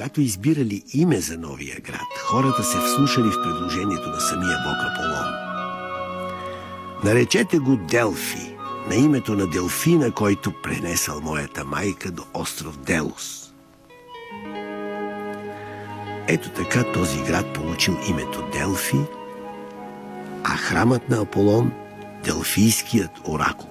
Когато избирали име за новия град, хората се вслушали в предложението на самия бог Аполон. Наречете го Делфи, на името на Делфина, който пренесъл моята майка до остров Делос. Ето така този град получил името Делфи, а храмът на Аполон – Делфийският оракул.